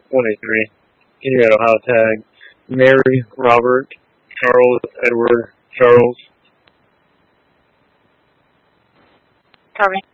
23. You got Ohio tag. Mary, Robert, Charles, Edward, Charles. Copy.